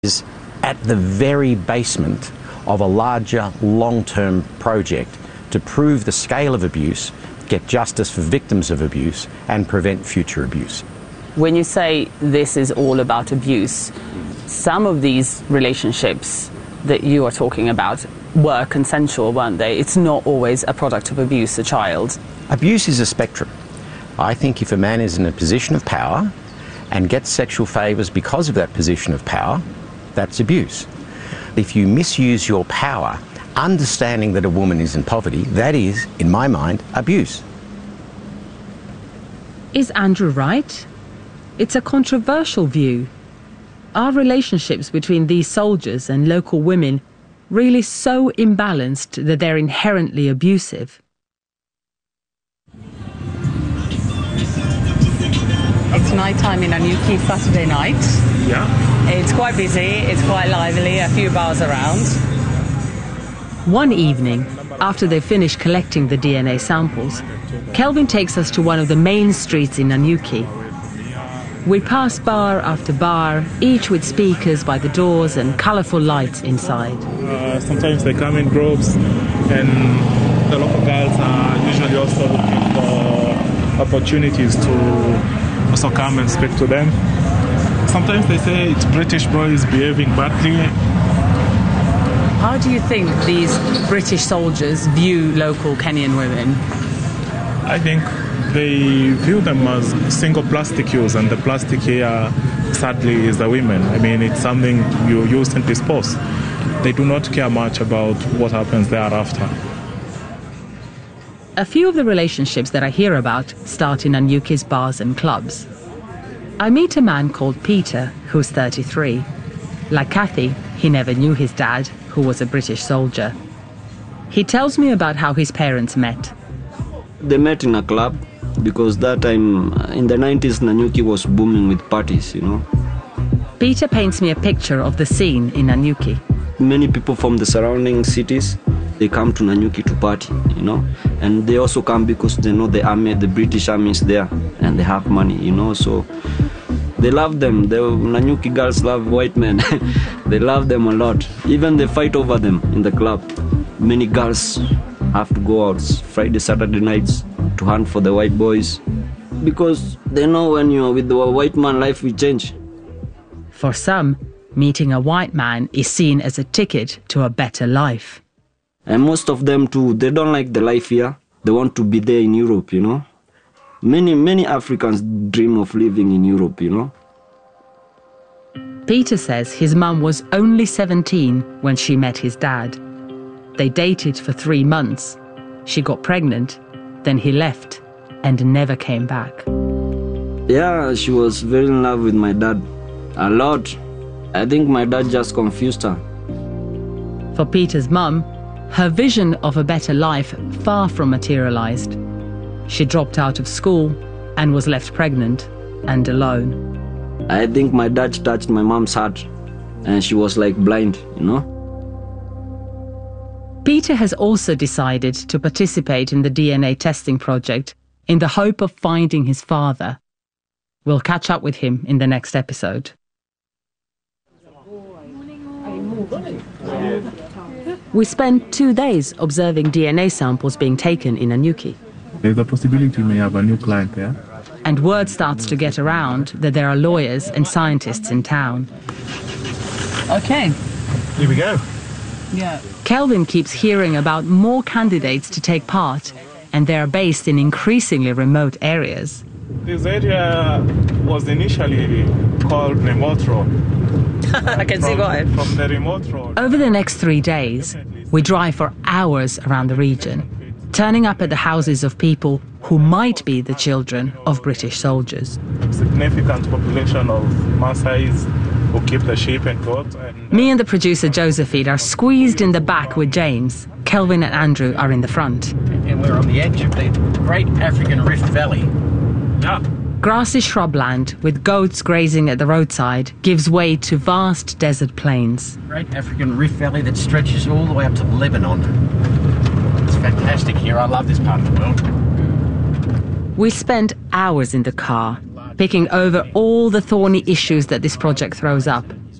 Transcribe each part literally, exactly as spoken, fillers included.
is at the very basement of a larger long-term project to prove the scale of abuse, get justice for victims of abuse and prevent future abuse. When you say this is all about abuse, some of these relationships that you are talking about were consensual, weren't they? It's not always a product of abuse, a child. Abuse is a spectrum. I think if a man is in a position of power and gets sexual favours because of that position of power, that's abuse. If you misuse your power, understanding that a woman is in poverty, that is, in my mind, abuse. Is Andrew right? It's a controversial view. Are relationships between these soldiers and local women really so imbalanced that they're inherently abusive? It's night time in Anyuki, Saturday night. Yeah. It's quite busy, it's quite lively, a few bars around. One evening, after they finish collecting the D N A samples, Kelvin takes us to one of the main streets in Anyuki. We pass bar after bar, each with speakers by the doors and colourful lights inside. Uh, sometimes they come in groups, and the local girls are usually also looking for opportunities to also come and speak to them. Sometimes they say it's British boys behaving badly. How do you think these British soldiers view local Kenyan women? I think they view them as single plastic use, and the plastic here, sadly, is the women. I mean, it's something you use and dispose. They do not care much about what happens thereafter. A few of the relationships that I hear about start in Anyuki's bars and clubs. I meet a man called Peter, who's thirty-three. Like Kathy, he never knew his dad, who was a British soldier. He tells me about how his parents met. They met in a club because that time, in the nineties, Nanyuki was booming with parties, you know. Peter paints me a picture of the scene in Nanyuki. Many people from the surrounding cities, they come to Nanyuki to party, you know. And they also come because they know the army, the British army is there, and they have money, you know. So they love them. The Nanyuki girls love white men. They love them a lot. Even they fight over them in the club. Many girls have to go out Friday, Saturday nights to hunt for the white boys, because they know when you're with the white man, life will change. For some, meeting a white man is seen as a ticket to a better life. And most of them too, they don't like the life here. They want to be there in Europe, you know. Many, many Africans dream of living in Europe, you know. Peter says his mum was only seventeen when she met his dad. They dated for three months. She got pregnant, then he left and never came back. Yeah, she was very in love with my dad. A lot. I think my dad just confused her. For Peter's mum, her vision of a better life far from materialized. She dropped out of school and was left pregnant and alone. I think my dad touched my mom's heart and she was like blind, you know. Peter has also decided to participate in the D N A testing project in the hope of finding his father. We'll catch up with him in the next episode. We spent two days observing D N A samples being taken in Anyuki. There's a possibility you may have a new client there. And word starts to get around that there are lawyers and scientists in town. Okay. Here we go. Yeah. Kelvin keeps hearing about more candidates to take part, and they are based in increasingly remote areas. This area was initially called Remote Road. I can from, see why. From the Remote Road. Over the next three days, we drive for hours around the region, turning up at the houses of people who might be the children of British soldiers. Significant population of Maasais who keep the sheep and goats. And Me and the producer Josephine are squeezed in the back with James. Kelvin and Andrew are in the front. And we're on the edge of the Great African Rift Valley. yeah. Grassy shrubland with goats grazing at the roadside gives way to vast desert plains. Great African Rift Valley that stretches all the way up to Lebanon. It's fantastic here. I love this part of the world. We spent hours in the car, picking over all the thorny issues that this project throws up.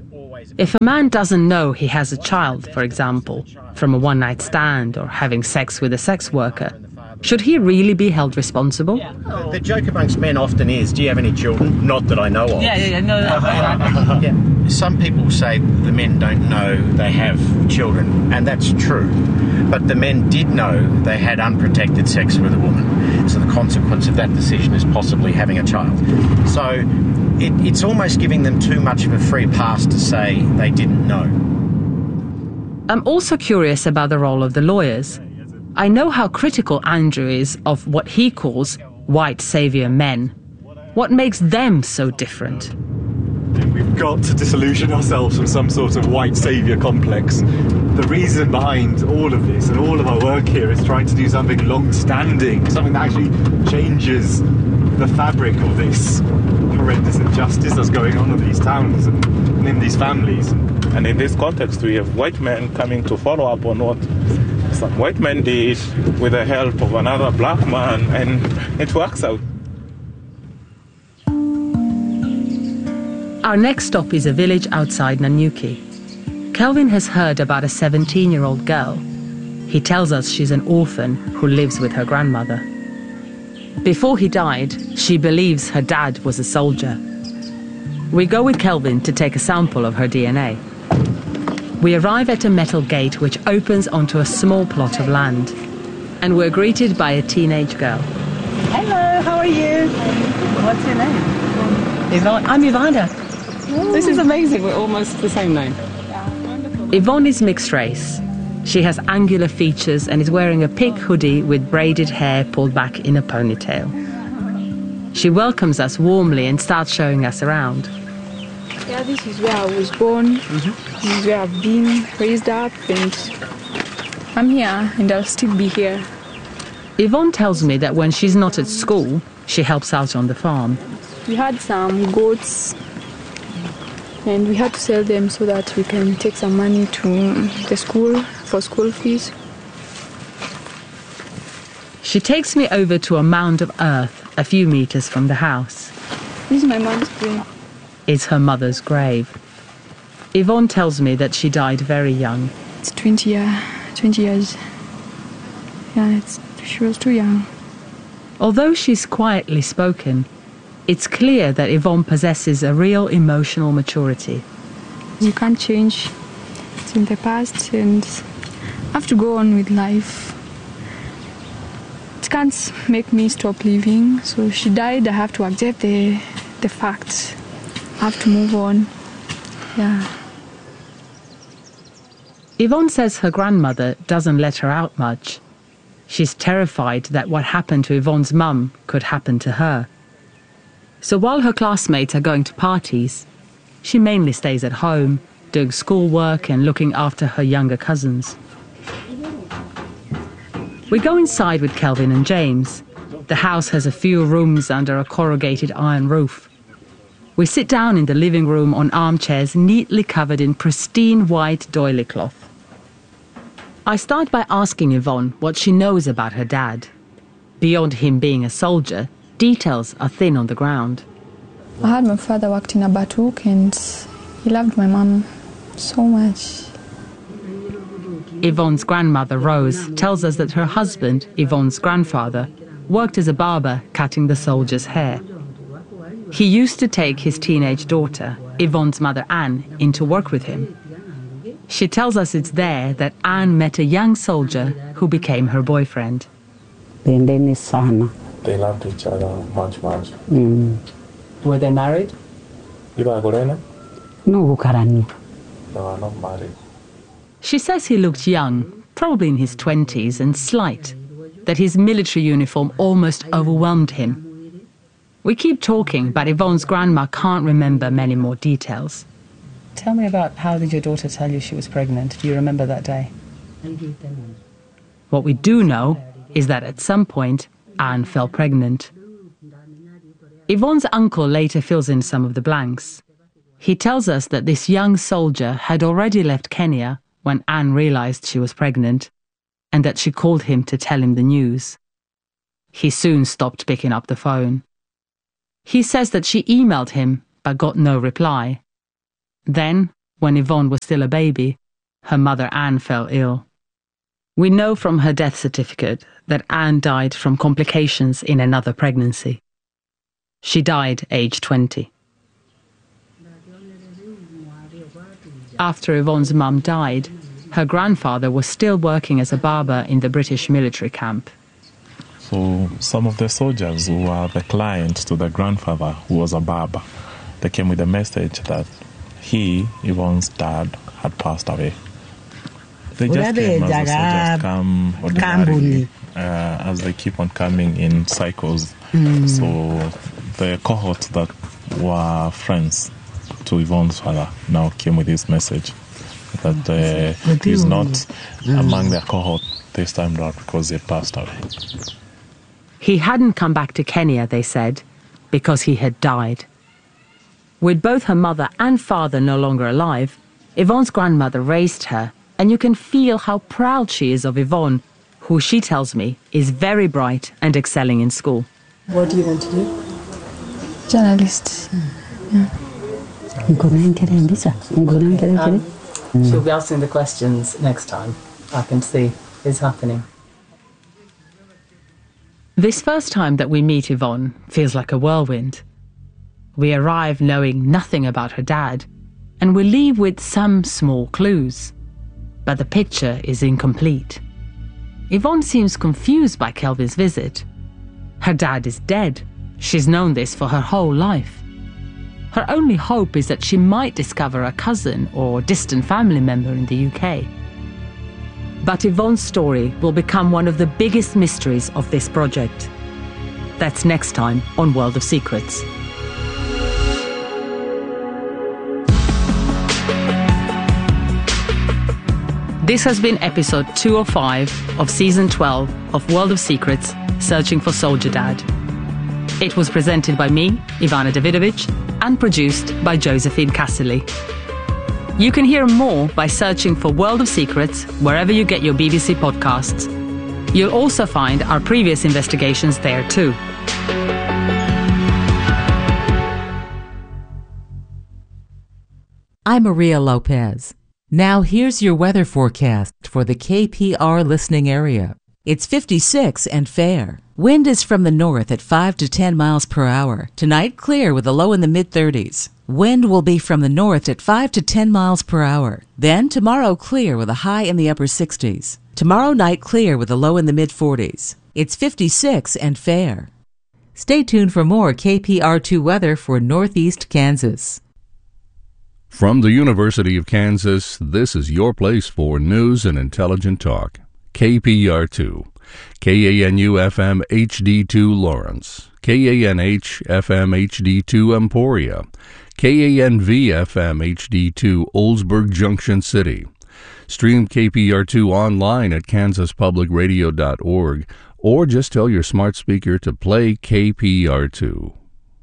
If a man doesn't know he has a child, for example, from a one-night stand or having sex with a sex worker, should he really be held responsible? The, the joke amongst men often is, do you have any children? Not that I know of. Yeah, yeah, yeah, no, no, no. Yeah. Some people say the men don't know they have children, and that's true. But the men did know they had unprotected sex with a woman. So the consequence of that decision is possibly having a child. So it, it's almost giving them too much of a free pass to say they didn't know. I'm also curious about the role of the lawyers. I know how critical Andrew is of what he calls white saviour men. What makes them so different? We've got to disillusion ourselves from some sort of white saviour complex. The reason behind all of this and all of our work here is trying to do something long-standing, something that actually changes the fabric of this horrendous injustice that's going on in these towns and in these families. And in this context, we have white men coming to follow up on what some white men did with the help of another black man, and it works out. Our next stop is a village outside Nanyuki. Kelvin has heard about a seventeen-year-old girl. He tells us she's an orphan who lives with her grandmother. Before he died, she believes her dad was a soldier. We go with Kelvin to take a sample of her D N A. We arrive at a metal gate which opens onto a small plot of land, and we're greeted by a teenage girl. Hello, how are you? What's your name? Yvonne. I'm Ivana. Oh. This is amazing. We're almost the same name. Yvonne is mixed race. She has angular features and is wearing a pink hoodie with braided hair pulled back in a ponytail. She welcomes us warmly and starts showing us around. Yeah, this is where I was born. Mm-hmm. This is where I've been raised up, and I'm here, and I'll still be here. Yvonne tells me that when she's not at school, she helps out on the farm. We had some goats, and we had to sell them so that we can take some money to the school for school fees. She takes me over to a mound of earth a few meters from the house. This is my mom's grave. It's her mother's grave. Yvonne tells me that she died very young. It's twenty, year, twenty years. Yeah, it's, she was too young. Although she's quietly spoken, it's clear that Yvonne possesses a real emotional maturity. You can't change. It's in the past, and I have to go on with life. It can't make me stop living. So she died, I have to accept the, the fact. I have to move on. Yeah. Yvonne says her grandmother doesn't let her out much. She's terrified that what happened to Yvonne's mum could happen to her. So while her classmates are going to parties, she mainly stays at home, doing schoolwork and looking after her younger cousins. We go inside with Kelvin and James. The house has a few rooms under a corrugated iron roof. We sit down in the living room on armchairs neatly covered in pristine white doily cloth. I start by asking Yvonne what she knows about her dad. Beyond him being a soldier, details are thin on the ground. I had my father worked in a batuk, and he loved my mum so much. Yvonne's grandmother, Rose, tells us that her husband, Yvonne's grandfather, worked as a barber cutting the soldiers' hair. He used to take his teenage daughter, Yvonne's mother Anne, in to work with him. She tells us it's there that Anne met a young soldier who became her boyfriend. They loved each other much, much. Mm. Were they married? No, No, not married. She says he looked young, probably in his twenties, and slight, that his military uniform almost overwhelmed him. We keep talking, but Yvonne's grandma can't remember many more details. Tell me about how did your daughter tell you she was pregnant? Do you remember that day? What we do know is that at some point, Anne fell pregnant. Yvonne's uncle later fills in some of the blanks. He tells us that this young soldier had already left Kenya when Anne realized she was pregnant, and that she called him to tell him the news. He soon stopped picking up the phone. He says that she emailed him but got no reply. Then, when Yvonne was still a baby, her mother Anne fell ill. We know from her death certificate that Anne died from complications in another pregnancy. She died aged twenty. After Yvonne's mum died, her grandfather was still working as a barber in the British military camp. So some of the soldiers who were the clients to the grandfather, who was a barber, they came with a message that he, Yvonne's dad, had passed away. They just came as the soldiers come ordinarily, uh, as they keep on coming in cycles. Mm. So the cohort that were friends to Yvonne's father now came with this message that uh, he's not among their cohort this time round because he had passed away. He hadn't come back to Kenya, they said, because he had died. With both her mother and father no longer alive, Yvonne's grandmother raised her, and you can feel how proud she is of Yvonne, who she tells me is very bright and excelling in school. What do you want to do? Journalist. Yeah. Um, she'll be asking the questions next time. I can see it's happening. This first time that we meet Yvonne feels like a whirlwind. We arrive knowing nothing about her dad, and we leave with some small clues. But the picture is incomplete. Yvonne seems confused by Kelvin's visit. Her dad is dead. She's known this for her whole life. Her only hope is that she might discover a cousin or distant family member in the U K. But Yvonne's story will become one of the biggest mysteries of this project. That's next time on World of Secrets. This has been episode two oh five of season twelve of World of Secrets, Searching for Soldier Dad. It was presented by me, Ivana Davidovich, and produced by Josephine Casserly. You can hear more by searching for World of Secrets wherever you get your B B C podcasts. You'll also find our previous investigations there too. I'm Maria Lopez. Now here's your weather forecast for the K P R listening area. It's fifty-six and fair. Wind is from the north at five to ten miles per hour. Tonight, clear with a low in the mid-thirties. Wind will be from the north at five to ten miles per hour. Then tomorrow, clear with a high in the upper sixties. Tomorrow night, clear with a low in the mid-forties. It's fifty-six and fair. Stay tuned for more K P R two weather for Northeast Kansas. From the University of Kansas, this is your place for news and intelligent talk. K P R two, K A N U F M H D two Lawrence, K A N H F M H D two Emporia, K A N V F M H D two Oldsburg Junction City. Stream K P R two online at kansas public radio dot org or just tell your smart speaker to play K P R two.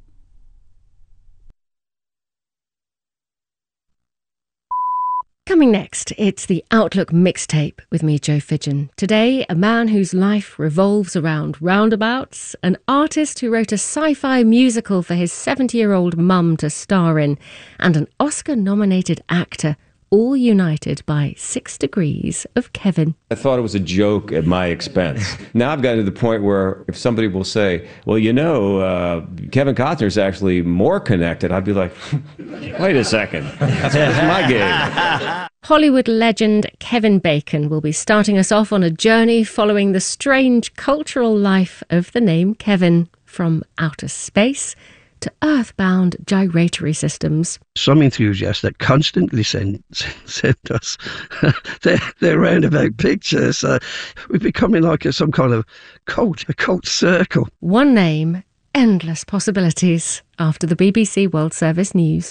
Coming next, it's the Outlook Mixtape with me, Jo Fidgen. Today, a man whose life revolves around roundabouts, an artist who wrote a sci-fi musical for his seventy-year-old mum to star in, and an Oscar-nominated actor, all united by six degrees of Kevin. I thought it was a joke at my expense. Now I've gotten to the point where if somebody will say, well, you know, uh, Kevin Costner's actually more connected, I'd be like, wait a second, that's, that's my game. Hollywood legend Kevin Bacon will be starting us off on a journey following the strange cultural life of the name Kevin, from outer space to earthbound gyratory systems. Some enthusiasts that constantly send send us their, their roundabout pictures. Uh, we're becoming like a, some kind of cult, a cult circle. One name, endless possibilities, after the B B C World Service News.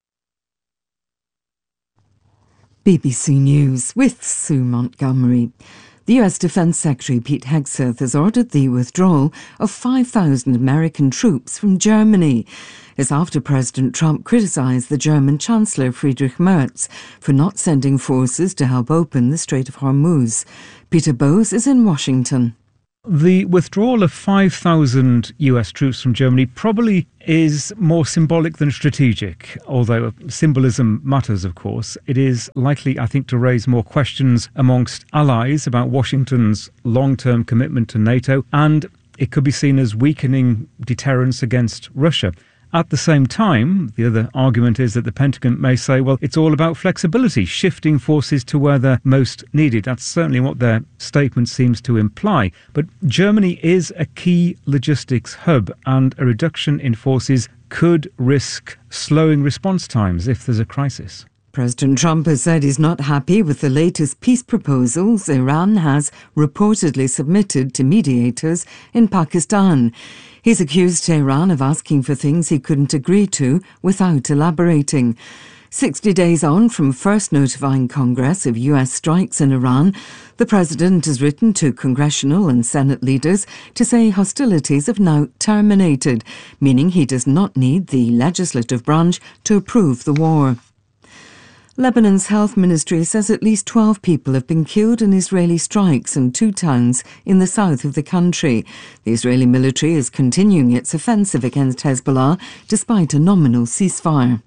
B B C News with Sue Montgomery. The U S Defense Secretary Pete Hegseth has ordered the withdrawal of five thousand American troops from Germany. It's after President Trump criticized the German Chancellor Friedrich Merz for not sending forces to help open the Strait of Hormuz. Peter Bowes is in Washington. The withdrawal of five thousand U S troops from Germany probably is more symbolic than strategic, although symbolism matters, of course. It is likely, I think, to raise more questions amongst allies about Washington's long-term commitment to NATO, and it could be seen as weakening deterrence against Russia. At the same time, the other argument is that the Pentagon may say, well, it's all about flexibility, shifting forces to where they're most needed. That's certainly what their statement seems to imply. But Germany is a key logistics hub, and a reduction in forces could risk slowing response times if there's a crisis. President Trump has said he's not happy with the latest peace proposals Iran has reportedly submitted to mediators in Pakistan. He's accused Tehran of asking for things he couldn't agree to without elaborating. Sixty days on from first notifying Congress of U S strikes in Iran, the president has written to congressional and Senate leaders to say hostilities have now terminated, meaning he does not need the legislative branch to approve the war. Lebanon's health ministry says at least twelve people have been killed in Israeli strikes in two towns in the south of the country. The Israeli military is continuing its offensive against Hezbollah despite a nominal ceasefire.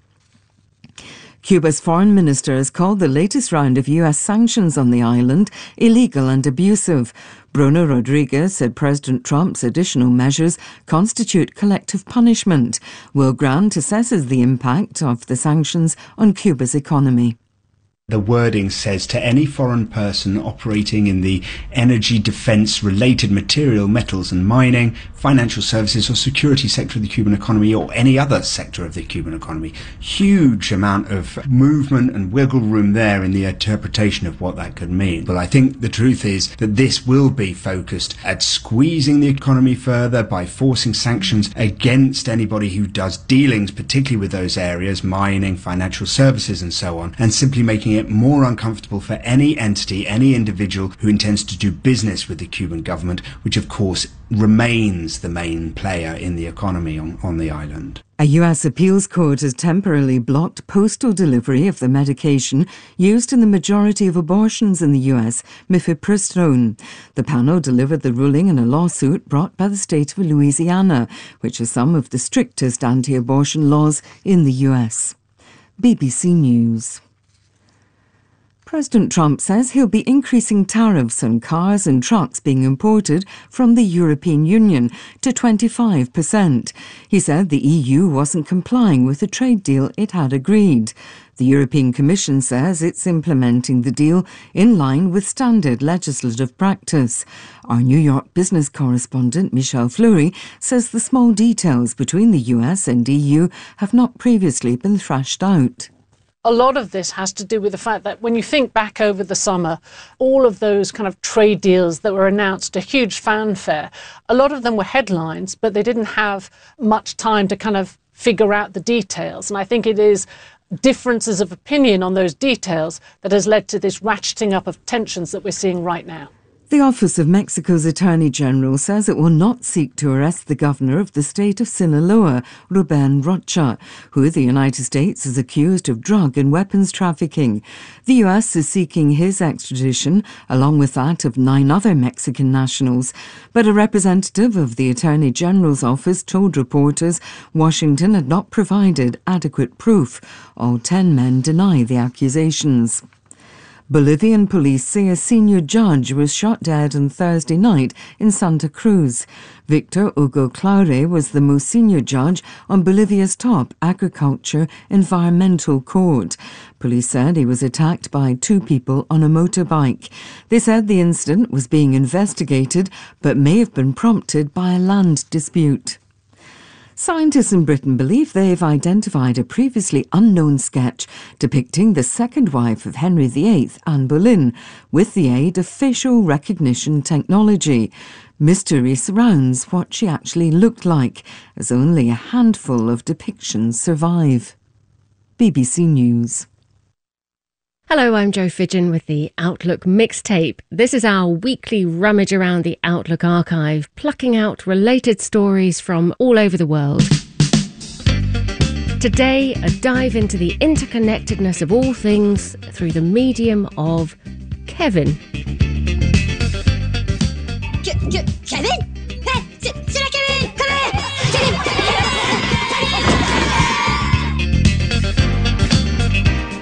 Cuba's foreign minister has called the latest round of U S sanctions on the island illegal and abusive. Bruno Rodriguez said President Trump's additional measures constitute collective punishment. Will Grant assesses the impact of the sanctions on Cuba's economy. The wording says to any foreign person operating in the energy, defence, related material, metals and mining, financial services or security sector of the Cuban economy or any other sector of the Cuban economy. Huge amount of movement and wiggle room there in the interpretation of what that could mean. But I think the truth is that this will be focused at squeezing the economy further by forcing sanctions against anybody who does dealings, particularly with those areas, mining, financial services and so on, and simply making it more uncomfortable for any entity, any individual who intends to do business with the Cuban government, which of course remains the main player in the economy on, on the island. A U S appeals court has temporarily blocked postal delivery of the medication used in the majority of abortions in the U S, mifepristone. The panel delivered the ruling in a lawsuit brought by the state of Louisiana, which has some of the strictest anti-abortion laws in the U S. B B C News. President Trump says he'll be increasing tariffs on cars and trucks being imported from the European Union to twenty-five percent. He said the E U wasn't complying with the trade deal it had agreed. The European Commission says it's implementing the deal in line with standard legislative practice. Our New York business correspondent Michelle Fleury says the small details between the U S and E U have not previously been thrashed out. A lot of this has to do with the fact that when you think back over the summer, all of those kind of trade deals that were announced, a huge fanfare, a lot of them were headlines, but they didn't have much time to kind of figure out the details. And I think it is differences of opinion on those details that has led to this ratcheting up of tensions that we're seeing right now. The Office of Mexico's Attorney General says it will not seek to arrest the governor of the state of Sinaloa, Ruben Rocha, who the United States is accused of drug and weapons trafficking. The U S is seeking his extradition, along with that of nine other Mexican nationals. But a representative of the Attorney General's office told reporters Washington had not provided adequate proof. All ten men deny the accusations. Bolivian police say a senior judge was shot dead on Thursday night in Santa Cruz. Victor Hugo Claure was the most senior judge on Bolivia's top agriculture environmental court. Police said he was attacked by two people on a motorbike. They said the incident was being investigated but may have been prompted by a land dispute. Scientists in Britain believe they've identified a previously unknown sketch depicting the second wife of Henry the Eighth, Anne Boleyn, with the aid of facial recognition technology. Mystery surrounds what she actually looked like, as only a handful of depictions survive. B B C News. Hello, I'm Jo Fidgen with the Outlook Mixtape. This is our weekly rummage around the Outlook archive, plucking out related stories from all over the world. Today, a dive into the interconnectedness of all things through the medium of Kevin. Ke- Ke-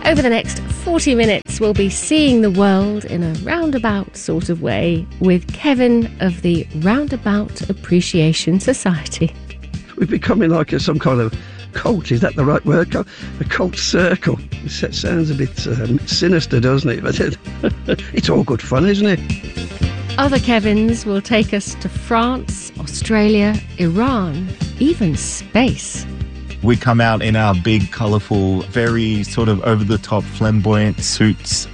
Over the next forty minutes, we'll be seeing the world in a roundabout sort of way with Kevin of the Roundabout Appreciation Society. We're becoming like a, some kind of cult, is that the right word? A cult circle. It sounds a bit um, sinister, doesn't it? But it, it's all good fun, isn't it? Other Kevins will take us to France, Australia, Iran, even space. We come out in our big, colourful, very sort of over-the-top, flamboyant suits.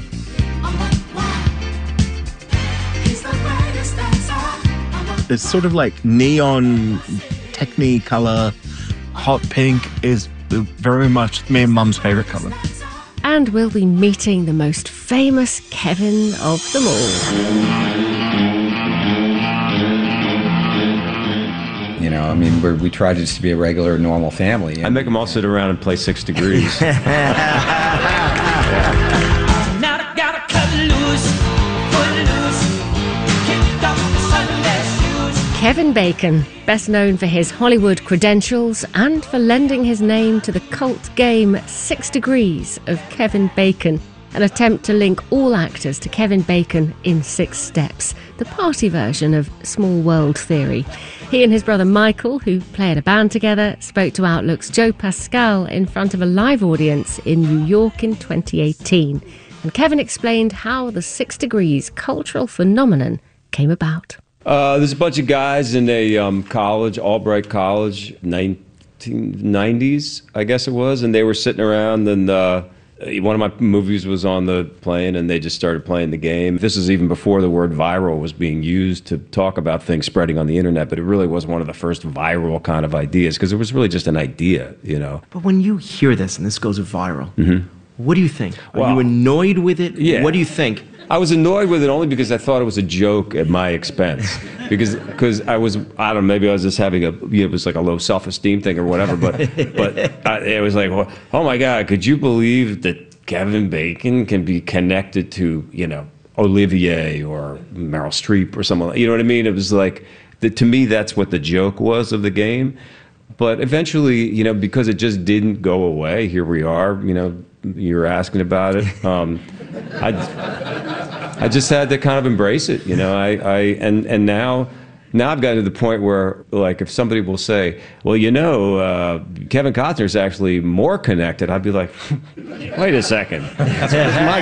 It's sort of like neon, technicolor, hot pink is very much me and Mum's favourite colour. And we'll be meeting the most famous Kevin of them all. You know, I mean, we're, we try to just be a regular, normal family. I make them all sit around and play Six Degrees. Kevin Bacon, best known for his Hollywood credentials and for lending his name to the cult game Six Degrees of Kevin Bacon, an attempt to link all actors to Kevin Bacon in Six Steps, the party version of Small World Theory. He and his brother Michael, who play in a band together, spoke to Outlook's Joe Pascal in front of a live audience in New York in twenty eighteen. And Kevin explained how the Six Degrees cultural phenomenon came about. Uh, there's a bunch of guys in a um, college, Albright College, nineteen nineties, I guess it was, and they were sitting around, and uh, one of my movies was on the plane, and they just started playing the game. This is even before the word viral was being used to talk about things spreading on the internet, but it really was one of the first viral kind of ideas, because it was really just an idea, you know. But when you hear this, and this goes viral, mm-hmm. what do you think? Are Well, you annoyed with it? Yeah. What do you think? I was annoyed with it only because I thought it was a joke at my expense. Because because I was, I don't know, maybe I was just having a, it was like a low self-esteem thing or whatever, but but I, it was like, well, oh my God, could you believe that Kevin Bacon can be connected to, you know, Olivier or Meryl Streep or someone, you know what I mean? It was like, the, to me, that's what the joke was of the game. But eventually, you know, because it just didn't go away, here we are, you know, you're asking about it. Um, I, I just had to kind of embrace it, you know, I, I and, and now, now I've gotten to the point where, like, if somebody will say, well, you know, uh, Kevin Costner's actually more connected, I'd be like, wait a second, that's, that's my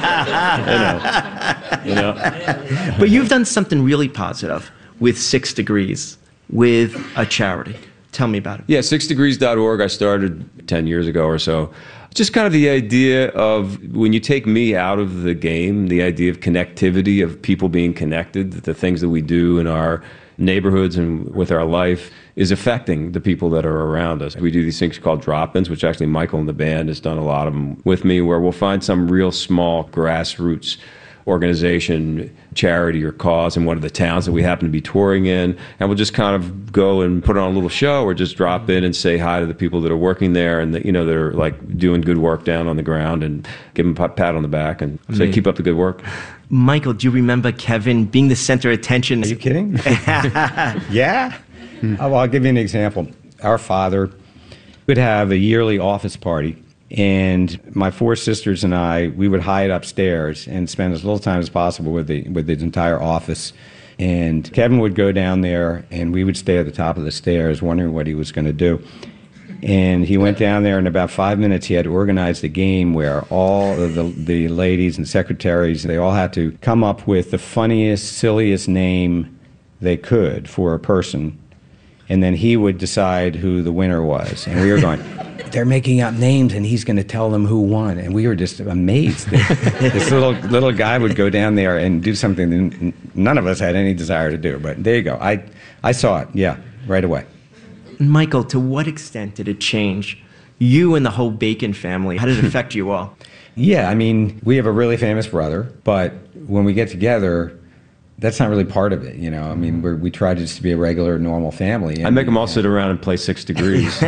game, you know, you know. But you've done something really positive with Six Degrees, with a charity. Tell me about it. Yeah, six degrees dot org, I started ten years ago or so. Just kind of the idea of when you take me out of the game, the idea of connectivity, of people being connected, the things that we do in our neighborhoods and with our life is affecting the people that are around us. We do these things called drop-ins, which actually Michael and the band has done a lot of them with me, where we'll find some real small grassroots organization, charity, or cause in one of the towns that we happen to be touring in, and we'll just kind of go and put on a little show or just drop in and say hi to the people that are working there and that, you know, that are like doing good work down on the ground, and give them a pat on the back and say, Amazing. keep up the good work. Michael, do you remember Kevin being the center of attention? Are you kidding? Yeah? Oh, well, I'll give you an example. Our father would have a yearly office party, and my four sisters and I, we would hide upstairs and spend as little time as possible with the with the entire office. And Kevin would go down there, and we would stay at the top of the stairs wondering what he was going to do. And he went down there, in about five minutes, he had organized a game where all of the, the ladies and secretaries, they all had to come up with the funniest, silliest name they could for a person. And then he would decide who the winner was. And we were going, they're making up names, and he's going to tell them who won. And we were just amazed that this little little guy would go down there and do something that none of us had any desire to do. But there you go. I, I saw it, yeah, right away. Michael, to what extent did it change you and the whole Bacon family? How did it affect you all? Yeah, I mean, we have a really famous brother, but when we get together, that's not really part of it, you know. I mean, we're, we try just to be a regular, normal family. I make them all sit around and play Six Degrees.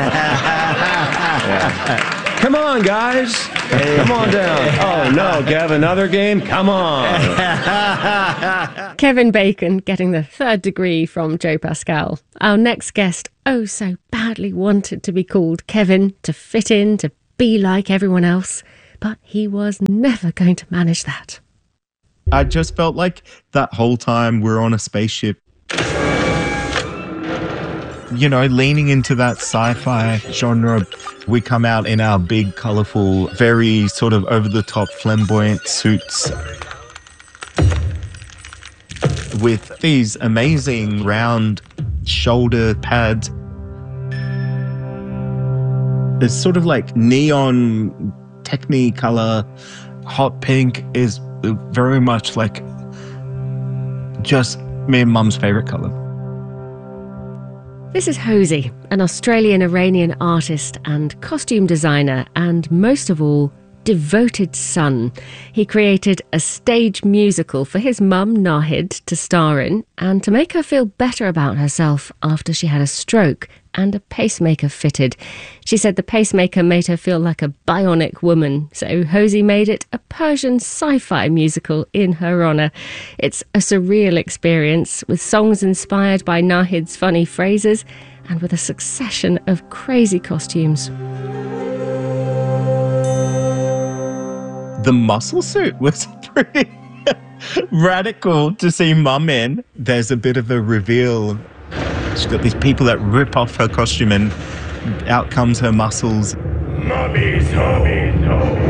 Yeah. Come on, guys. Come on down. Oh, no, Gav, another game? Come on. Kevin Bacon getting the third degree from Joe Pascal. Our next guest, oh so badly wanted to be called Kevin, to fit in, to be like everyone else, but he was never going to manage that. I just felt like that whole time we're on a spaceship, you know, leaning into that sci-fi genre. We come out in our big, colourful, very sort of over-the-top flamboyant suits with these amazing round shoulder pads. It's sort of like neon Technicolor. Hot pink is very much like just me and Mum's favourite colour. This is Hosey, an Australian-Iranian artist and costume designer, and most of all, devoted son. He created a stage musical for his mum, Nahid, to star in, and to make her feel better about herself after she had a stroke and a pacemaker fitted. She said the pacemaker made her feel like a bionic woman, so Hosey made it a Persian sci-fi musical in her honour. It's a surreal experience, with songs inspired by Nahid's funny phrases and with a succession of crazy costumes. The muscle suit was pretty radical to see Mum in. There's a bit of a reveal. She's got these people that rip off her costume and out comes her muscles. Mommy's home.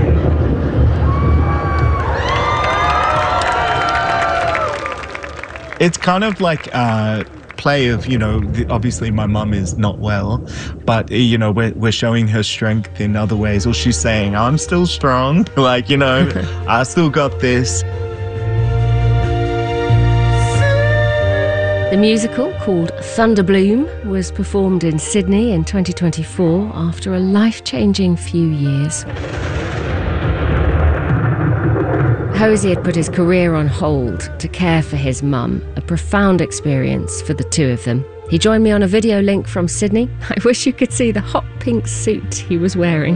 It's kind of like a play of, you know, obviously my mum is not well, but, you know, we're, we're showing her strength in other ways. Or she's saying, I'm still strong. Like, you know, I still got this. The musical, called Thunderbloom, was performed in Sydney in twenty twenty-four after a life-changing few years. Hosey had put his career on hold to care for his mum, a profound experience for the two of them. He joined me on a video link from Sydney. I wish you could see the hot pink suit he was wearing.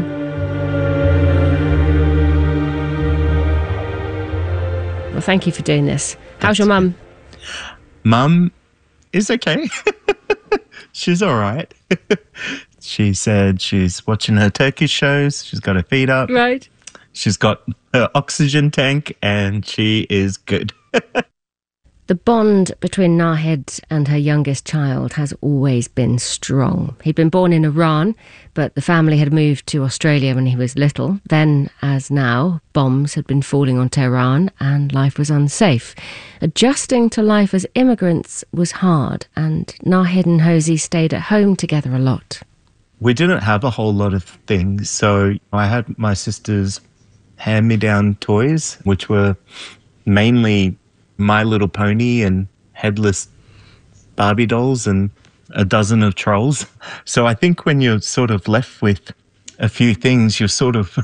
Well, thank you for doing this. How's your mum? Mum is okay. She's all right. She said she's watching her Turkish shows. She's got her feet up. Right. She's got her oxygen tank and she is good. The bond between Nahid and her youngest child has always been strong. He'd been born in Iran, but the family had moved to Australia when he was little. Then, as now, bombs had been falling on Tehran and life was unsafe. Adjusting to life as immigrants was hard, and Nahid and Hosey stayed at home together a lot. We didn't have a whole lot of things, so I had my sister's hand-me-down toys, which were mainly My Little Pony and headless Barbie dolls and a dozen of trolls. So I think when you're sort of left with a few things, you're sort of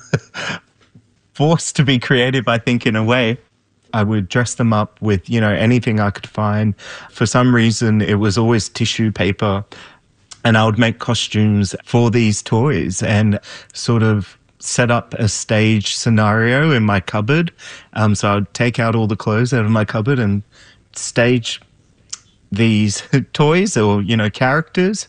forced to be creative, I think, in a way. I would dress them up with, you know, anything I could find. For some reason, it was always tissue paper, and I would make costumes for these toys and sort of set up a stage scenario in my cupboard. Um, so I'd take out all the clothes out of my cupboard and stage these toys or, you know, characters.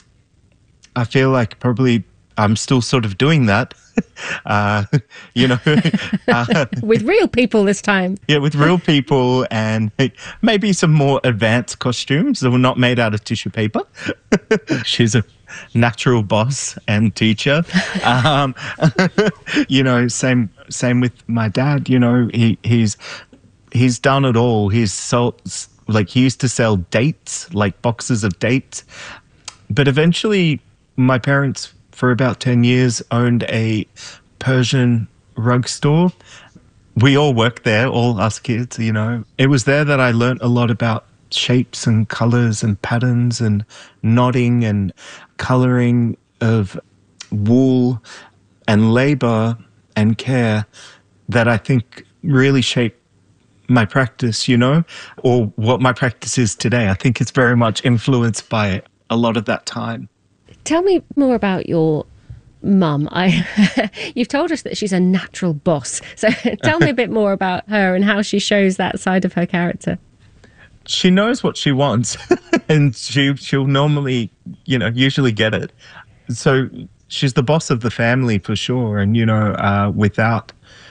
I feel like probably I'm still sort of doing that. uh, you know. uh, with real people this time. Yeah, with real people and maybe some more advanced costumes that were not made out of tissue paper. She's a natural boss and teacher. Um, you know, same same with my dad. You know, he he's he's done it all. He's sold, like he used to sell dates, like boxes of dates. But eventually, my parents, for about ten years, owned a Persian rug store. We all worked there, all us kids, you know. It was there that I learnt a lot about shapes and colours and patterns and knotting and colouring of wool and labour and care that I think really shaped my practice, you know, or what my practice is today. I think it's very much influenced by a lot of that time. Tell me more about your mum. I, you've told us that she's a natural boss. So tell me a bit more about her and how she shows that side of her character. She knows what she wants and she, she'll normally, you know, usually get it. So she's the boss of the family for sure. And, you know, uh, without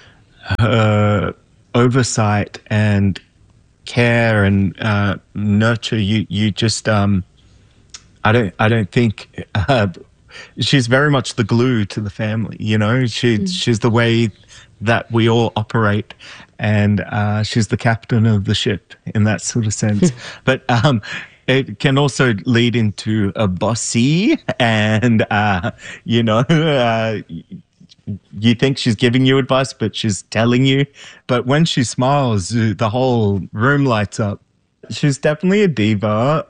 her oversight and care and uh, nurture, you, you just, um, I don't, I don't think, uh, she's very much the glue to the family, you know, she, mm. she's the way that we all operate. And uh, she's the captain of the ship in that sort of sense. But um, it can also lead into a bossy and, uh, you know, uh, you think she's giving you advice, but she's telling you. But when she smiles, the whole room lights up. She's definitely a diva.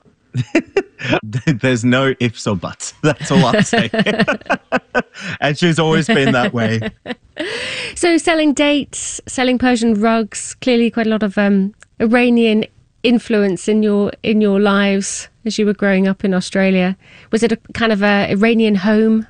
There's no ifs or buts. That's all I'll say. And she's always been that way. So selling dates, selling Persian rugs, clearly quite a lot of um, Iranian influence in your in your lives as you were growing up in Australia. Was it a kind of a Iranian home?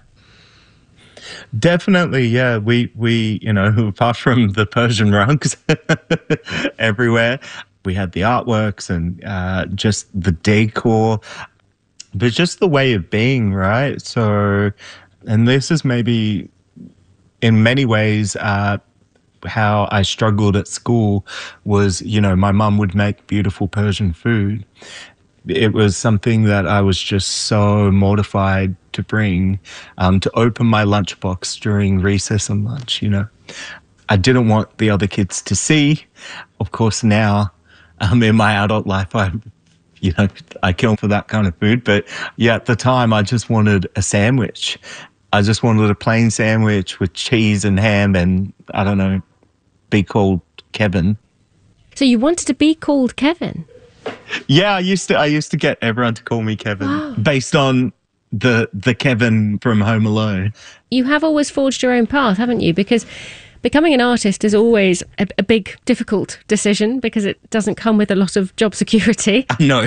Definitely, yeah. We, we you know, apart from the Persian rugs everywhere, we had the artworks and uh, just the decor, but just the way of being, right? So, and this is maybe in many ways uh, how I struggled at school was, you know, my mum would make beautiful Persian food. It was something that I was just so mortified to bring, um, to open my lunchbox during recess and lunch, you know. I didn't want the other kids to see. Of course, now, um, in my adult life, I, you know, I kill for that kind of food. But yeah, at the time, I just wanted a sandwich. I just wanted a plain sandwich with cheese and ham and, I don't know, be called Kevin. So you wanted to be called Kevin? Yeah, I used to I used to get everyone to call me Kevin wow. based on the the Kevin from Home Alone. You have always forged your own path, haven't you? Because becoming an artist is always a, a big, difficult decision because it doesn't come with a lot of job security. No.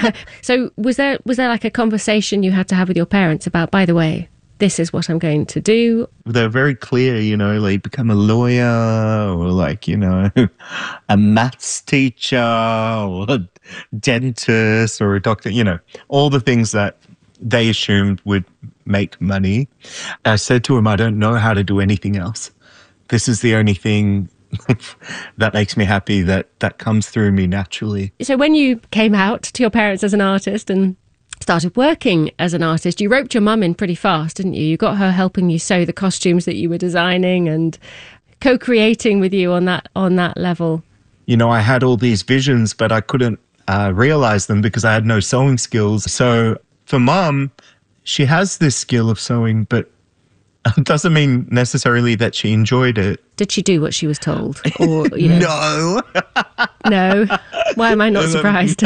So was there was there like a conversation you had to have with your parents about, by the way, this is what I'm going to do? They're very clear, you know, like become a lawyer or like, you know, a maths teacher or a dentist or a doctor, you know, all the things that they assumed would make money. I said to him, I don't know how to do anything else. This is the only thing that makes me happy, that, that comes through me naturally. So when you came out to your parents as an artist and started working as an artist, you roped your mum in pretty fast, didn't you? You got her helping you sew the costumes that you were designing and co-creating with you on that on that level. You know, I had all these visions, but I couldn't uh, realize them because I had no sewing skills. So for Mum, she has this skill of sewing, but it doesn't mean necessarily that she enjoyed it. Did she do what she was told? Or, you know, no. No. Why am I not surprised?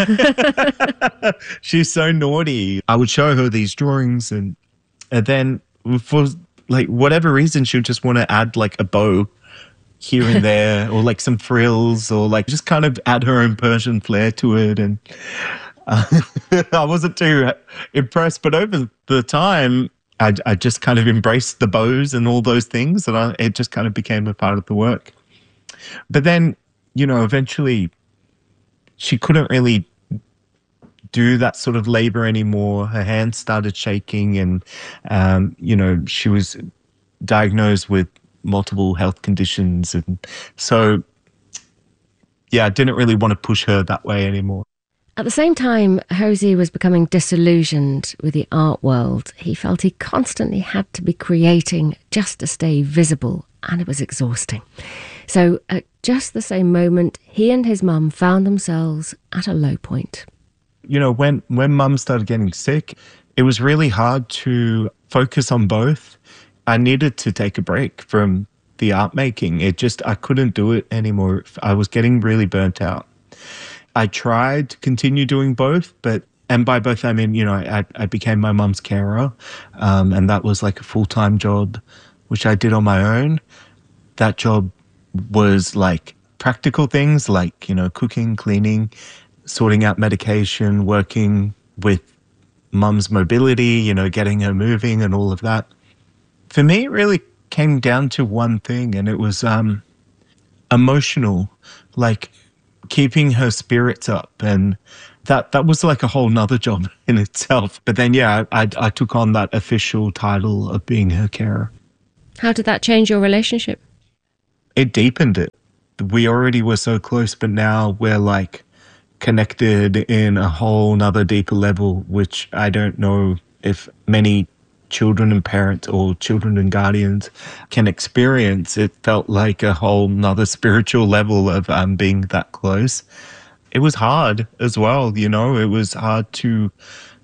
She's so naughty. I would show her these drawings and, and then for like whatever reason, she would just want to add like a bow here and there or like some frills or like just kind of add her own Persian flair to it. And uh, I wasn't too impressed, but over the time, I, I just kind of embraced the bows and all those things, and I, it just kind of became a part of the work. But then, you know, eventually she couldn't really do that sort of labor anymore. Her hands started shaking and, um, you know, she was diagnosed with multiple health conditions. And so, yeah, I didn't really want to push her that way anymore. At the same time, Hosey was becoming disillusioned with the art world. He felt he constantly had to be creating just to stay visible, and it was exhausting. So at just the same moment, he and his mum found themselves at a low point. You know, when, when Mum started getting sick, it was really hard to focus on both. I needed to take a break from the art making. It just, I couldn't do it anymore. I was getting really burnt out. I tried to continue doing both, but, and by both I mean, you know, I, I became my mum's carer, um, and that was like a full-time job, which I did on my own. That job was like practical things like, you know, cooking, cleaning, sorting out medication, working with mum's mobility, you know, getting her moving and all of that. For me, it really came down to one thing, and it was um, emotional, like keeping her spirits up and that that was like a whole nother job in itself. But then, yeah, I, I took on that official title of being her carer. How did that change your relationship? It deepened it. We already were so close, but now we're like connected in a whole nother deeper level, which I don't know if many children and parents or children and guardians can experience. It felt like a whole nother spiritual level of um, being that close. It was hard as well, you know, it was hard to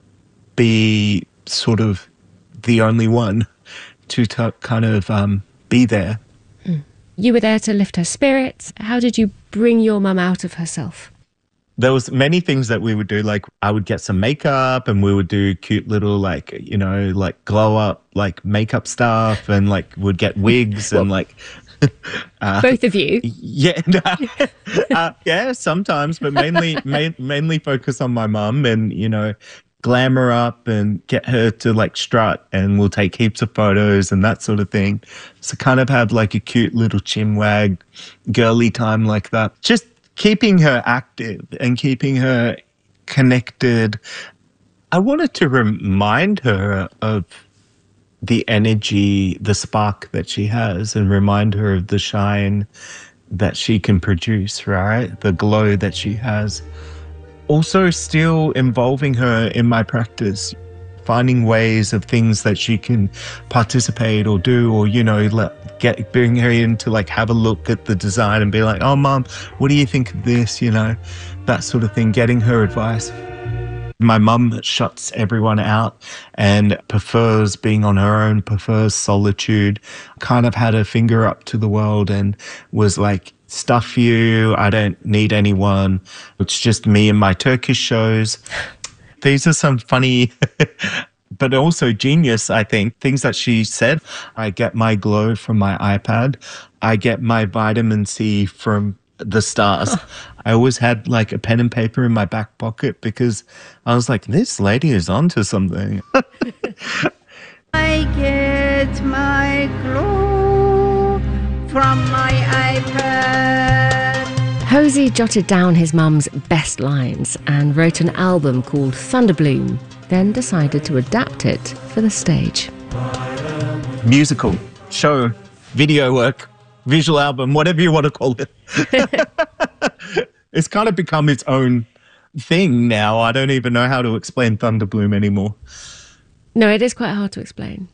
be sort of the only one to t- kind of um, be there. Mm. You were there to lift her spirits. How did you bring your mum out of herself? There was many things that we would do, like I would get some makeup and we would do cute little like, you know, like glow up, like makeup stuff and like would get wigs and like... Uh, Both of you? Yeah, uh, yeah, sometimes, but mainly ma- mainly focus on my mum and, you know, glam her up and get her to like strut and we'll take heaps of photos and that sort of thing. So kind of have like a cute little chinwag girly time like that. Just keeping her active and keeping her connected. I wanted to remind her of the energy, the spark that she has and remind her of the shine that she can produce, right? The glow that she has. Also still involving her in my practice, finding ways of things that she can participate or do or, you know, let, get bring her in to like have a look at the design and be like, oh, Mum, what do you think of this? You know, that sort of thing, getting her advice. My mum shuts everyone out and prefers being on her own, prefers solitude, kind of had her finger up to the world and was like, stuff you, I don't need anyone. It's just me and my Turkish shows. These are some funny, but also genius, I think, things that she said. I get my glow from my iPad. I get my vitamin C from the stars. I always had like a pen and paper in my back pocket because I was like, this lady is onto something. I get my glow from my iPad. Hosey jotted down his mum's best lines and wrote an album called Thunderbloom, then decided to adapt it for the stage. Musical, show, video work, visual album, whatever you want to call it. It's kind of become its own thing now. I don't even know how to explain Thunderbloom anymore. No, it is quite hard to explain.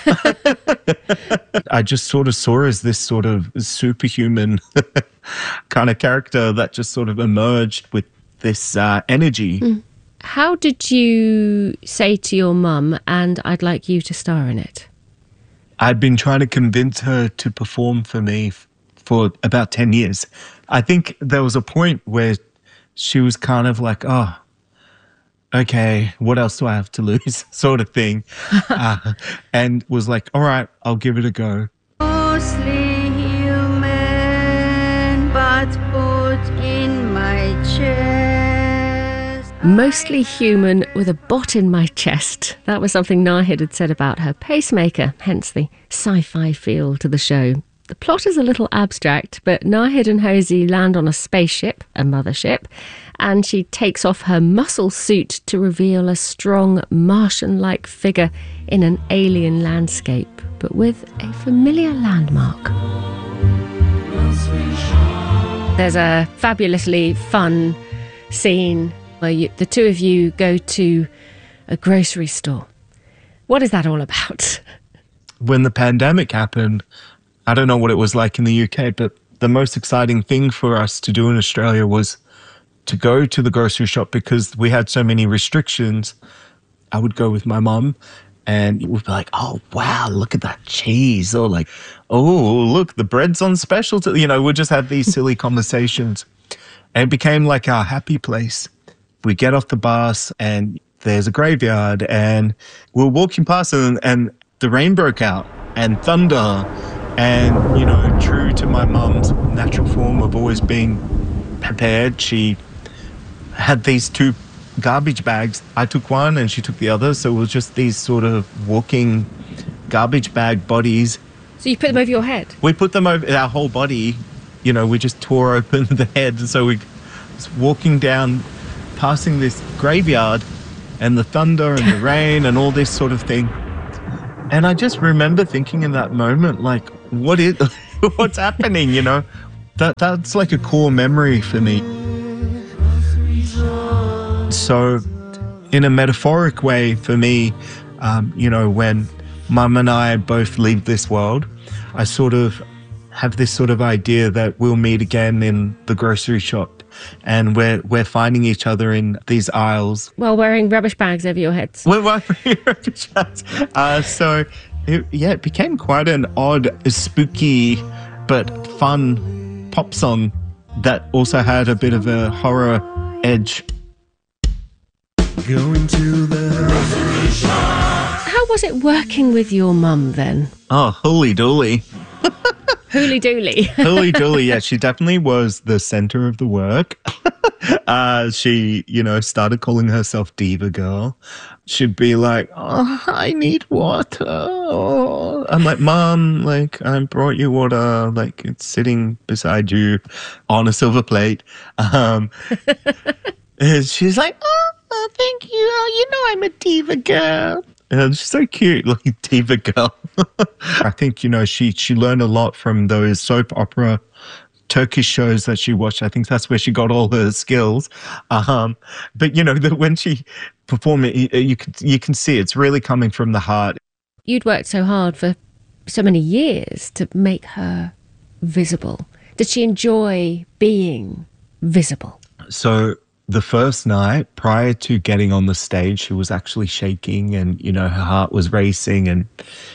I just sort of saw her as this sort of superhuman kind of character that just sort of emerged with this uh, energy. Mm. How did you say to your mum, and I'd like you to star in it? I'd been trying to convince her to perform for me f- for about ten years. I think there was a point where she was kind of like, oh, okay, what else do I have to lose, sort of thing. uh, and was like, all right, I'll give it a go. Mostly human, but put in my chest. Mostly human with a bot in my chest. That was something Nahid had said about her pacemaker, hence the sci-fi feel to the show. The plot is a little abstract, but Nahid and Hosey land on a spaceship, a mothership, and she takes off her muscle suit to reveal a strong Martian-like figure in an alien landscape, but with a familiar landmark. There's a fabulously fun scene where you, the two of you go to a grocery store. What is that all about? When the pandemic happened, I don't know what it was like in the U K, but the most exciting thing for us to do in Australia was to go to the grocery shop because we had so many restrictions. I would go with my mum and we'd be like, oh, wow, look at that cheese. Or like, oh, look, the bread's on special. To, you know, we'd just have these silly conversations. And it became like our happy place. We get off the bus and there's a graveyard and we're walking past and, and the rain broke out and thunder. And, you know, true to my mum's natural form of always being prepared, she had these two garbage bags. I took one and she took the other. So it was just these sort of walking garbage bag bodies. So you put them over your head? We put them over our whole body. You know, we just tore open the head. So we was walking down passing this graveyard and the thunder and the rain and all this sort of thing. And I just remember thinking in that moment, like, what is, what's happening, you know? That That's like a core memory for me. So in a metaphoric way for me, um, you know, when Mum and I both leave this world, I sort of have this sort of idea that we'll meet again in the grocery shop, and we're we're finding each other in these aisles while wearing rubbish bags over your heads. We're wearing rubbish bags. Uh, so it, yeah, it became quite an odd, spooky, but fun pop song that also had a bit of a horror edge. Going to the grocery shop. How was it working with your mum then? Oh, holy dooly. Hooly dooly. Hooly dooly, yeah. She definitely was the center of the work. uh, she, you know, started calling herself Diva Girl. She'd be like, oh, I need water. Oh. I'm like, Mom, like, I brought you water. Like, it's sitting beside you on a silver plate. Um, and she's like, oh, oh, thank you. Oh, you know I'm a Diva Girl. And she's so cute, like Diva Girl. I think, you know, she, she learned a lot from those soap opera Turkish shows that she watched. I think that's where she got all her skills. Um, but, you know, the, when she performed it, you, you, can, you can see it's really coming from the heart. You'd worked so hard for so many years to make her visible. Did she enjoy being visible? So the first night, prior to getting on the stage, she was actually shaking and, you know, her heart was racing and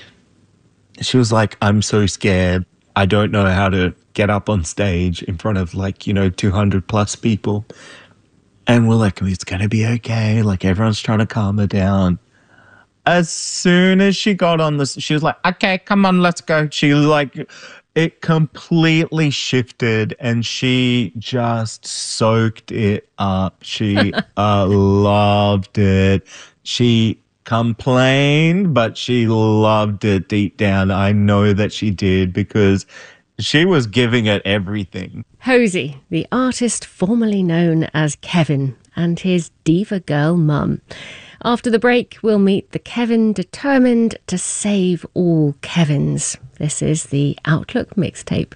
she was like, I'm so scared. I don't know how to get up on stage in front of, like, you know, two hundred plus people. And we're like, it's going to be okay. Like, everyone's trying to calm her down. As soon as she got on this, she was like, okay, come on, let's go. She was like, it completely shifted and she just soaked it up. She uh, loved it. She complained, but she loved it deep down. I know that she did because she was giving it everything. Hosey, the artist formerly known as Kevin, and his Diva Girl mum. After the break, we'll meet the Kevin determined to save all Kevins. This is the Outlook Mixtape.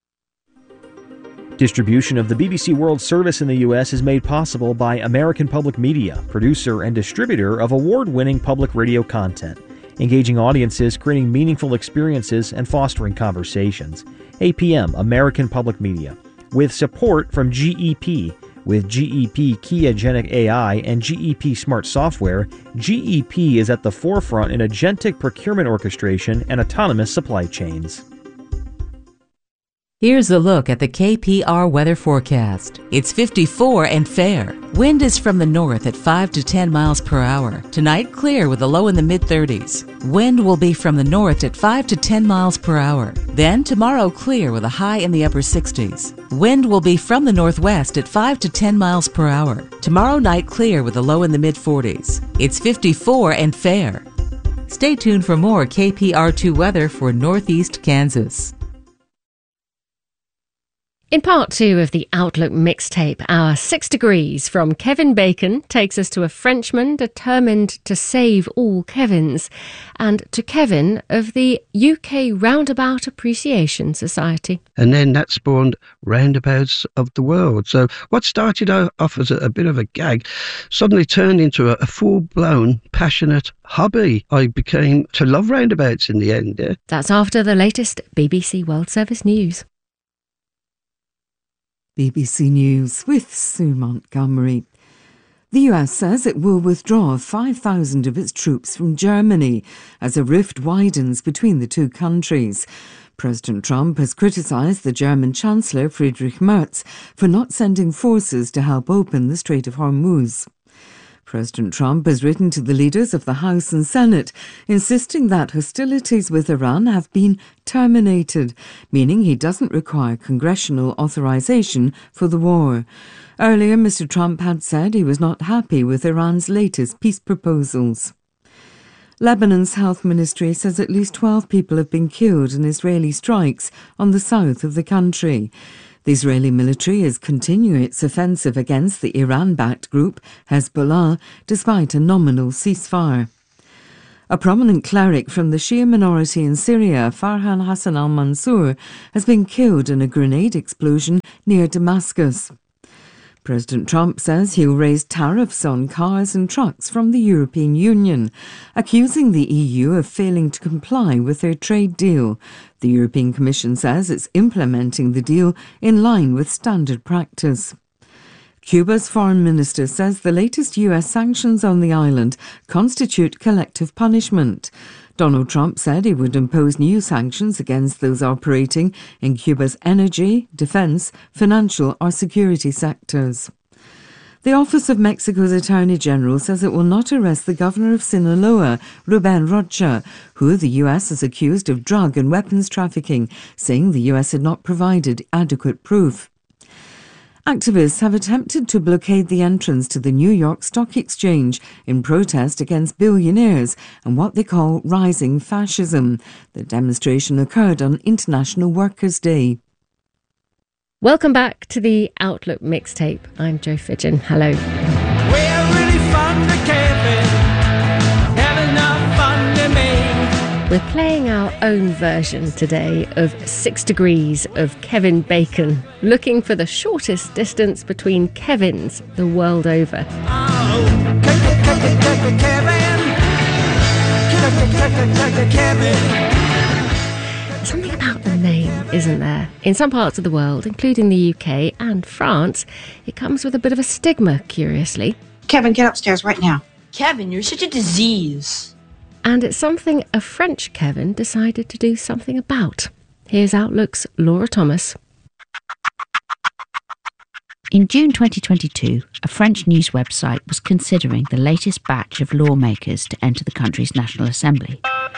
Distribution of the B B C World Service in the U S is made possible by American Public Media, producer and distributor of award-winning public radio content, engaging audiences, creating meaningful experiences, and fostering conversations. A P M, American Public Media, with support from G E P. With G E P Kiagenic A I and G E P Smart Software, G E P is at the forefront in agentic procurement orchestration and autonomous supply chains. Here's a look at the K P R weather forecast. It's fifty-four and fair. Wind is from the north at five to ten miles per hour. Tonight, clear with a low in the mid-thirties. Wind will be from the north at five to ten miles per hour. Then tomorrow, clear with a high in the upper sixties. Wind will be from the northwest at five to ten miles per hour. Tomorrow night, clear with a low in the mid-forties. It's fifty-four and fair. Stay tuned for more K P R two weather for Northeast Kansas. In part two of the Outlook Mixtape, our Six Degrees from Kevin Bacon takes us to a Frenchman determined to save all Kevins, and to Kevin of the U K Roundabout Appreciation Society. And then that spawned Roundabouts of the World. So what started off as a, a bit of a gag suddenly turned into a, a full-blown, passionate hobby. I became to love roundabouts in the end. Yeah? That's after the latest B B C World Service news. B B C News with Sue Montgomery. The U S says it will withdraw five thousand of its troops from Germany as a rift widens between the two countries. President Trump has criticised the German Chancellor Friedrich Merz for not sending forces to help open the Strait of Hormuz. President Trump has written to the leaders of the House and Senate, insisting that hostilities with Iran have been terminated, meaning he doesn't require congressional authorization for the war. Earlier, Mister Trump had said he was not happy with Iran's latest peace proposals. Lebanon's health ministry says at least twelve people have been killed in Israeli strikes on the south of the country. The Israeli military is continuing its offensive against the Iran-backed group Hezbollah despite a nominal ceasefire. A prominent cleric from the Shia minority in Syria, Farhan Hassan al-Mansour, has been killed in a grenade explosion near Damascus. President Trump says he'll raise tariffs on cars and trucks from the European Union, accusing the E U of failing to comply with their trade deal. The European Commission says it's implementing the deal in line with standard practice. Cuba's foreign minister says the latest U S sanctions on the island constitute collective punishment. Donald Trump said he would impose new sanctions against those operating in Cuba's energy, defense, financial or security sectors. The Office of Mexico's Attorney General says it will not arrest the governor of Sinaloa, Ruben Rocha, who the U S has accused of drug and weapons trafficking, saying the U S had not provided adequate proof. Activists have attempted to blockade the entrance to the New York Stock Exchange in protest against billionaires and what they call rising fascism. The demonstration occurred on International Workers' Day. Welcome back to the Outlook Mixtape. I'm Jo Fidgen. Hello. We're really fun to Kevin, have enough fun to me. We're playing our own version today of Six Degrees of Kevin Bacon, looking for the shortest distance between Kevins the world over. Oh, Kevin, Kevin. Something about the name, isn't there? In some parts of the world, including the U K and France, it comes with a bit of a stigma, curiously. Kevin, get upstairs right now. Kevin, you're such a disease. And it's something a French Kevin decided to do something about. Here's Outlook's Laura Thomas. In June twenty twenty-two, a French news website was considering the latest batch of lawmakers to enter the country's National Assembly.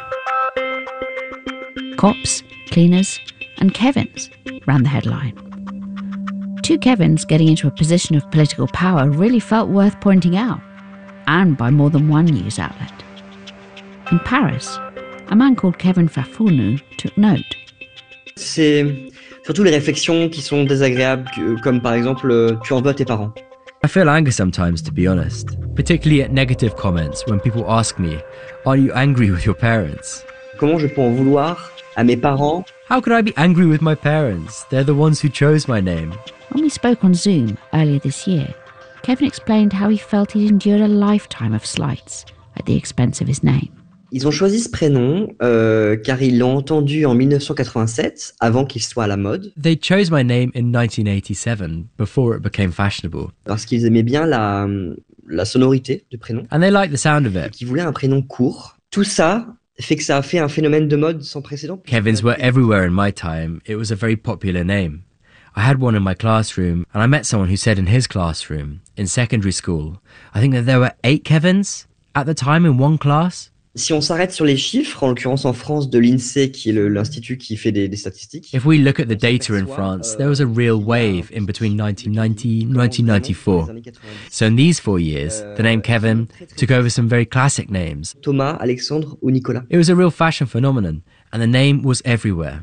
Cops, cleaners, and Kevins ran the headline. Two Kevins getting into a position of political power really felt worth pointing out, and by more than one news outlet. In Paris, a man called Kevin Fafournou took note. C'est surtout les réflexions qui sont désagréables, comme par exemple, tu en veux à tes parents. I feel anger sometimes, to be honest, particularly at negative comments when people ask me, are you angry with your parents? Comment je peux en vouloir à mes parents? How could I be angry with my parents? They're the ones who chose my name. When we spoke on Zoom earlier this year, Kevin explained how he felt he'd endured a lifetime of slights at the expense of his name. Ils ont choisi ce prénom euh, car ils l'ont entendu en dix-neuf cent quatre-vingt-sept, avant qu'il soit à la mode. They chose my name in nineteen eighty-seven, before it became fashionable. Parce qu'ils aimaient bien la, la sonorité du prénom. And they liked the sound of it. Ils voulaient un prénom court. Tout ça fait que ça a fait un phénomène de mode sans précédent. Kevins were everywhere in my time. It was a very popular name. I had one in my classroom, and I met someone who said in his classroom, in secondary school, I think that there were eight Kevins at the time in one class. Si on s'arrête sur les chiffres, en l'occurrence en France de l'INSEE, qui est le, l'institut qui fait des, des statistiques. If we look at the data in France, there was a real wave in between nineteen ninety and nineteen ninety-four. So in these four years, the name Kevin took over some very classic names. Thomas, Alexandre ou Nicolas. It was a real fashion phenomenon, and the name was everywhere.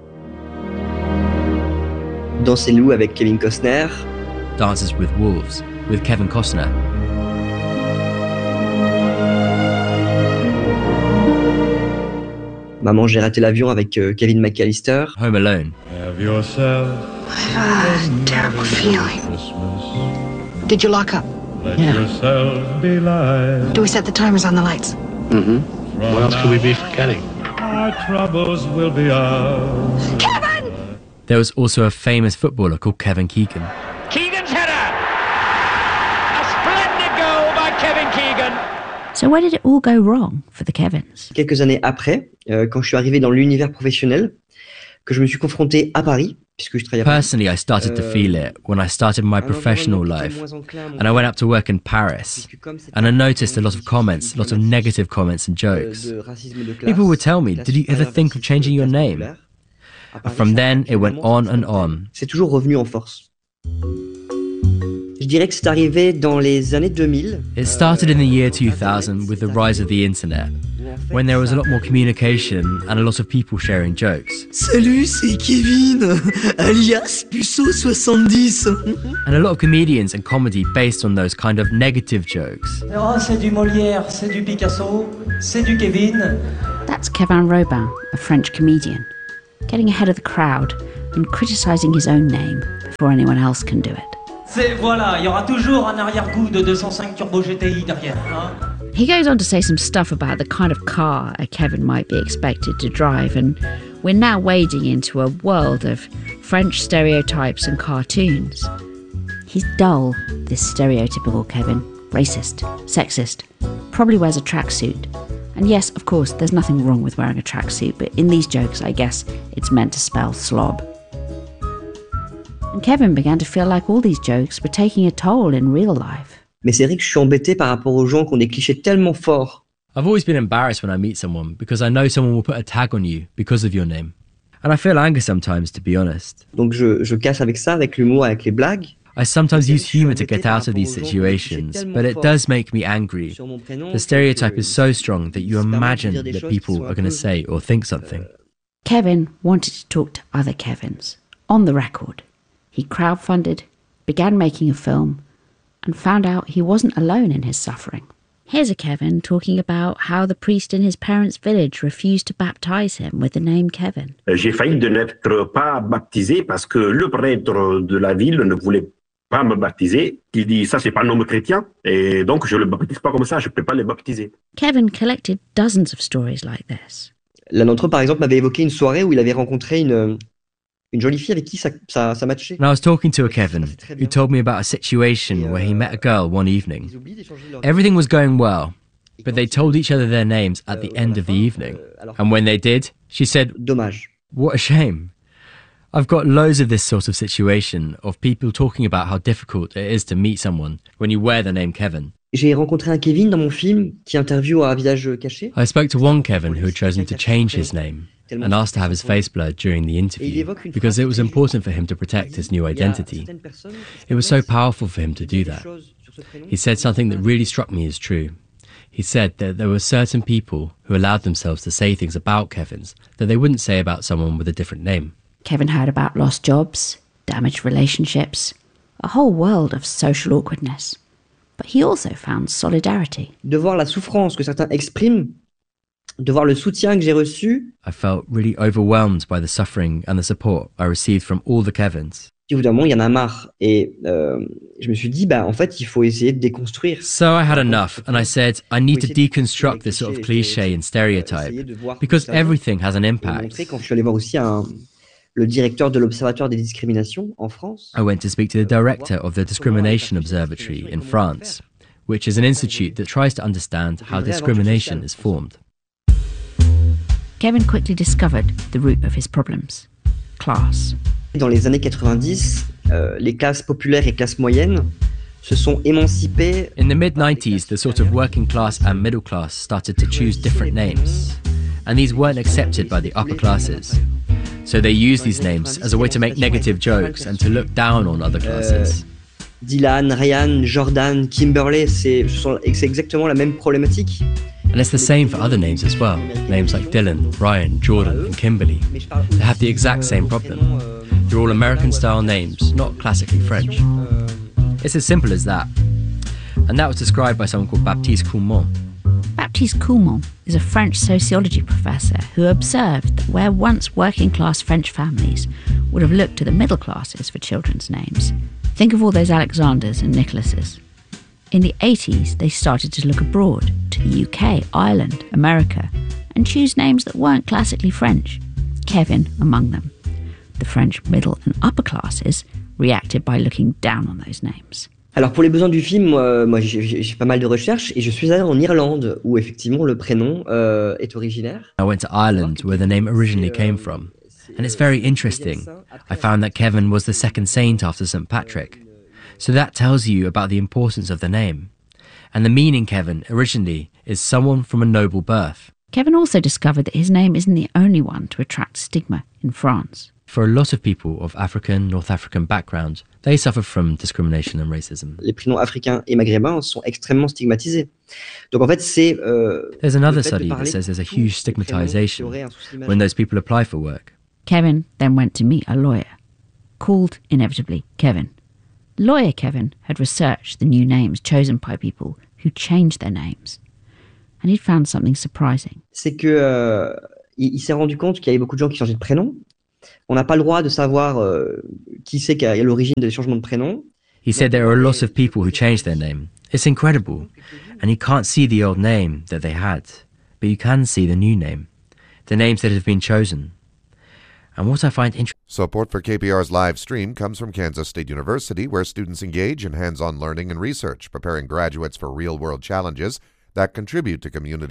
Danser loup avec Kevin Costner. Dances with Wolves with Kevin Costner. Maman, j'ai raté l'avion avec euh, Kevin McAllister. Home Alone. Have yourself a terrible feeling. Did you lock up? Let yeah. yourself be light. Do we set the timers on the lights? Mm-hmm. What else could we be forgetting? Our troubles will be ours. Kevin! There was also a famous footballer called Kevin Keegan. Keegan's header! A splendid goal by Kevin Keegan! So where did it all go wrong for the Kevins? Quelques années après, euh, quand je suis arrivé dans l'univers professionnel, que je me suis confronté à Paris, puisque je travaillais à Paris. Personally, I started to feel it when I started my professional life, and I went up to work in Paris, and I noticed a lot of comments, a lot of negative comments and jokes. People would tell me, did you ever think of changing your name? And from then, it went on and on. C'est toujours revenu en force. Je dirais que c'est arrivé dans les années deux mille. It started in the year two thousand with the rise of the internet. when there was a lot more communication and a lot of people sharing jokes. Salut, c'est Kevin, alias Puceau soixante-dix. And a lot of comedians and comedy based on those kind of negative jokes. Oh, c'est du Molière, c'est du Picasso, c'est du Kevin. That's Kevin Robin, a French comedian, getting ahead of the crowd and criticising his own name before anyone else can do it. C'est, voilà, il y aura toujours un arrière-goût de deux cent cinq Turbo G T I derrière, hein? He goes on to say some stuff about the kind of car a Kevin might be expected to drive, and we're now wading into a world of French stereotypes and cartoons. He's dull, this stereotypical Kevin. Racist, sexist, probably wears a tracksuit. And yes, of course, there's nothing wrong with wearing a tracksuit, but in these jokes, I guess it's meant to spell slob. And Kevin began to feel like all these jokes were taking a toll in real life. Mais c'est vrai que je suis embêté par rapport aux gens qui ont des clichés tellement forts. I've always been embarrassed when I meet someone because I know someone will put a tag on you because of your name. And I feel anger sometimes, to be honest. Donc je, je casse avec ça, avec l'humour, avec les blagues. I sometimes use humour to get out of these situations, but it does make me angry. The stereotype is so strong that you imagine that people are going to say or think something. Kevin wanted to talk to other Kevins, on the record. He crowdfunded, began making a film, and found out he wasn't alone in his suffering. Here's a Kevin talking about how the priest in his parents' village refused to baptize him with the name Kevin. J'ai failli de n'être pas baptisé parce que le prêtre de la ville ne voulait pas me baptiser. Il dit ça c'est pas un nom chrétien et donc je le baptise pas comme ça, je peux pas le baptiser. Kevin collected dozens of stories like this. L'un d'entre eux, par exemple, m'avait évoqué une soirée où il avait rencontré une une jolie fille avec qui ça, ça, ça matchait. And I was talking to a Kevin who told me about a situation where he met a girl one evening. Everything was going well, but they told each other their names at the end of the evening. And when they did, she said, Dommage. What a shame. I've got loads of this sort of situation, of people talking about how difficult it is to meet someone when you wear the name Kevin. J'ai rencontré un Kevin dans mon film qui interviewe à visage caché. I spoke to one Kevin who had chosen to change his name and asked to have his face blurred during the interview because it was important for him to protect his new identity. It was so powerful for him to do that. He said something that really struck me as true. He said that there were certain people who allowed themselves to say things about Kevins that they wouldn't say about someone with a different name. Kevin heard about lost jobs, damaged relationships, a whole world of social awkwardness. But he also found solidarity. De voir la souffrance que certains expriment, de voir le soutien que j'ai reçu. I felt really overwhelmed by the suffering and the support I received from all the Kevins. Au bout d'un moment, il y en a marre. Et euh, je me suis dit, bah, en fait, il faut essayer de déconstruire. So I had enough, and I said, I need to deconstruct this sort of cliché and stereotype, because everything has an impact. Quand je suis allé voir aussi un, le directeur de l'Observatoire des discriminations en France. I went to speak to the director of the Discrimination Observatory in France, which is an institute that tries to understand how discrimination is formed. Kevin quickly discovered the root of his problems: class. Dans les années quatre-vingt-dix, euh, les classes populaires et classes moyennes se sont émancipées. In the mid nineties, the sort of working class and middle class started to choose different names, and these weren't accepted by the upper classes. So they used these names as a way to make negative jokes and to look down on other classes. Euh, Dylan, Ryan, Jordan, Kimberley, c'est, c'est exactement la même problématique. And it's the same for other names as well. Names like Dylan, Ryan, Jordan, and Kimberly. They have the exact same problem. They're all American-style names, not classically French. It's as simple as that. And that was described by someone called Baptiste Coulmont. Baptiste Coulmont is a French sociology professor who observed that where once working-class French families would have looked to the middle classes for children's names, think of all those Alexanders and Nicholases. In the eighties, they started to look abroad, to the U K, Ireland, America, and choose names that weren't classically French, Kevin among them. The French middle and upper classes reacted by looking down on those names. Alors pour les besoins du film, moi, moi j'ai, j'ai pas mal de recherches et je suis allé en Irlande où effectivement le prénom euh, est originaire. I went to Ireland where the name originally came from, and it's very interesting. I found that Kevin was the second saint after Saint Patrick. So that tells you about the importance of the name. And the meaning Kevin originally is someone from a noble birth. Kevin also discovered that his name isn't the only one to attract stigma in France. For a lot of people of African, North African background, they suffer from discrimination and racism. Les prénoms africains et maghrébins sont extrêmement stigmatisés. Donc en fait, c'est euh, There's another study that says there's a huge stigmatization when those people apply for work. Kevin then went to meet a lawyer, called inevitably Kevin. Lawyer Kevin had researched the new names chosen by people who changed their names, and he'd found something surprising. C'est que euh, il, il s'est rendu compte qu'il y avait beaucoup de gens qui changeaient de prénom. On n'a pas le droit de savoir euh, qui c'est qui a l'origine des changements de prénom. He said there are a lot of people who changed their name. It's incredible. And you can't see the old name that they had, but you can see the new name, the names that have been chosen. And what I find interesting... Support for K P R's live stream comes from Kansas State University, where students engage in hands-on learning and research, preparing graduates for real-world challenges that contribute to community